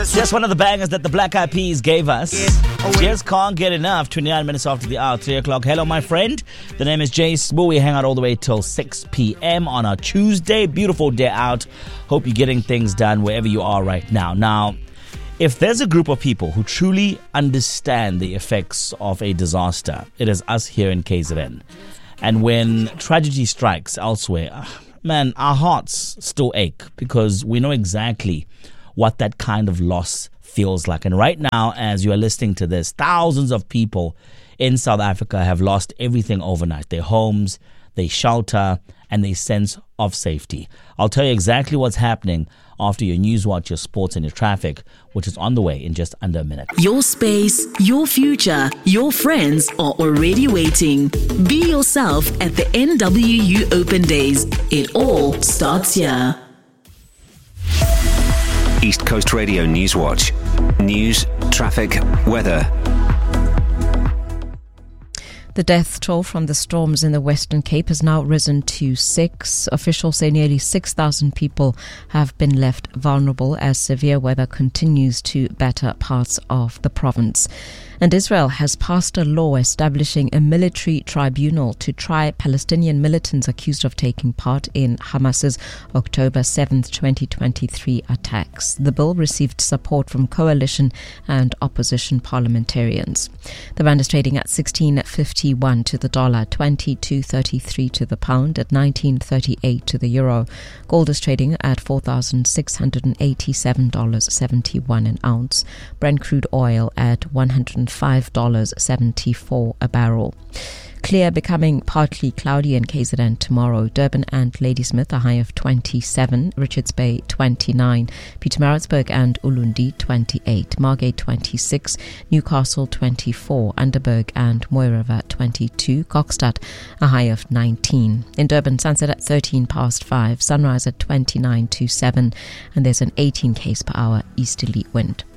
Just one of the bangers that the Black Eyed Peas gave us. Just can't get enough. 29 minutes after the hour, 3 o'clock. Hello, my friend. The name is Jay Smoo. We hang out all the way till 6 p.m. on a Tuesday. Beautiful day out. Hope you're getting things done wherever you are right now. Now, if there's a group of people who truly understand the effects of a disaster, it is us here in KZN. And when tragedy strikes elsewhere, man, our hearts still ache because we know exactly what that kind of loss feels like. And right now, as you are listening to this, thousands of people in South Africa have lost everything overnight. Their homes, their shelter, and their sense of safety. I'll tell you exactly what's happening after your news watch, your sports, and your traffic, which is on the way in just under a minute. Your space, your future, your friends are already waiting. Be yourself at the NWU Open Days. It all starts here. East Coast Radio News Watch. News, traffic, weather. The death toll from the storms in the Western Cape has now risen to 6. Officials say nearly 6,000 people have been left vulnerable as severe weather continues to batter parts of the province. And Israel has passed a law establishing a military tribunal to try Palestinian militants accused of taking part in Hamas's October 7th, 2023 attacks. The bill received support from coalition and opposition parliamentarians. The rand is trading at 16.51 to the dollar, 22.33 to the pound, at 19.38 to the euro. Gold is trading at $4,687.71 an ounce. Brent crude oil at $105.74 a barrel. Clear, becoming partly cloudy in KZN tomorrow. Durban and Ladysmith a high of 27, Richards Bay 29, Pietermaritzburg and Ulundi 28, Margate 26, Newcastle 24, Underberg and Mooiriver 22, Kokstad a high of 19. In Durban, sunset at 13 past 5, sunrise at 29 to 7, and there's an 18 km/h easterly wind.